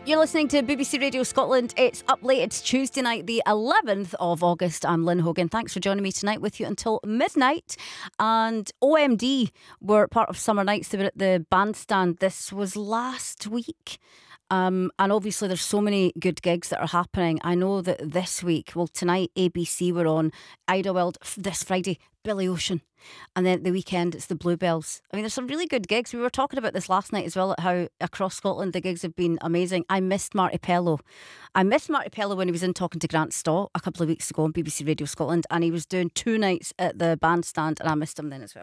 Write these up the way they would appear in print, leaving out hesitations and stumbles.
You're listening to BBC Radio Scotland. It's up late. It's Tuesday night, the 11th of August. I'm Lynn Hogan. Thanks for joining me tonight with you until midnight. And OMD were part of Summer Nights. They were at the bandstand. This was last week. And obviously there's so many good gigs that are happening. I know that this week, well, tonight ABC were on, Idlewild this Friday, Billy Ocean, and then at the weekend it's the Bluebells. I mean, there's some really good gigs. We were talking about this last night as well, at how across Scotland the gigs have been amazing. I missed Marty Pellow. I missed Marty Pellow when he was in talking to Grant Stott a couple of weeks ago on BBC Radio Scotland, and he was doing 2 nights at the bandstand, and I missed him then as well.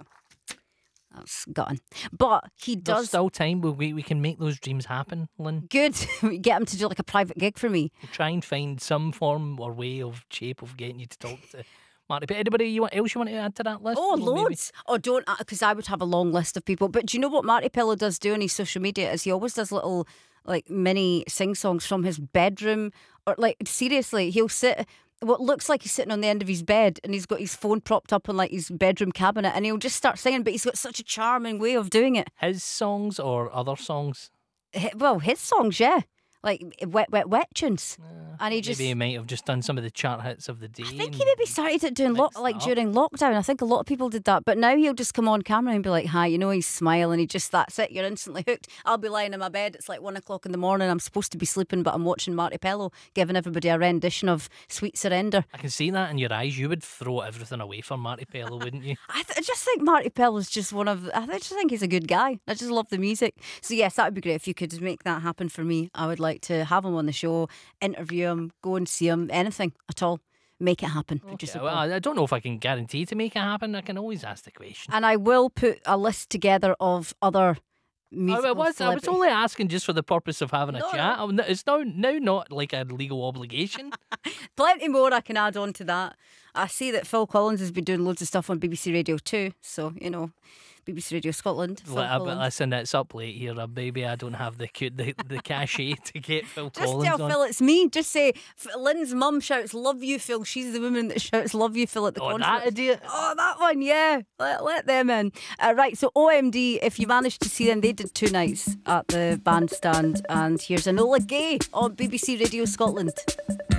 That's gutting. But he does. There's still time. We can make those dreams happen, Lynn. Good. Get him to do like a private gig for me. We'll try and find some form or way of shape of getting you to talk to Marty. But anybody else you want to add to that list? Oh, Well, loads. Oh, don't, because I would have a long list of people. But do you know what Marty Pellow does do on his social media? Is he always does little like mini sing-songs from his bedroom. Or like, seriously, he'll sit... What looks like he's sitting on the end of his bed and he's got his phone propped up on like his bedroom cabinet and he'll just start singing, but he's got such a charming way of doing it. His songs or other songs? Well, his songs, yeah. Like wet, wet, wet tunes. And he just... Maybe he might have just done some of the chart hits of the day. I think he maybe started it doing during lockdown. I think a lot of people did that. But now he'll just come on camera and be like, hi, you know, he's smiling. He just, that's it. You're instantly hooked. I'll be lying in my bed. It's like 1 o'clock in the morning. I'm supposed to be sleeping, but I'm watching Marty Pellow giving everybody a rendition of Sweet Surrender. I can see that in your eyes. You would throw everything away for Marty Pellow, wouldn't you? I just think Marty Pellow's just I just think he's a good guy. I just love the music. So yes, that would be great if you could make that happen for me. I would like to have him on the show, interview him, go and see him, anything at all. Make it happen. Okay, well, I don't know if I can guarantee to make it happen. I can always ask the question. And I will put a list together of other musical I was only asking just for the purpose of having a chat. It's now not like a legal obligation. Plenty more I can add on to that. I see that Phil Collins has been doing loads of stuff on BBC Radio 2, so, you know, BBC Radio Scotland. But listen, it's up late here, baby. I don't have the cachet to get Phil Collins Just tell on. Phil it's me. Just say, Lynn's mum shouts, love you, Phil. She's the woman that shouts, love you, Phil, at the concert. That idiot. Oh, that one, yeah. Let them in. Right, so OMD, if you managed to see them, they did 2 nights at the bandstand. And here's Enola Gay on BBC Radio Scotland.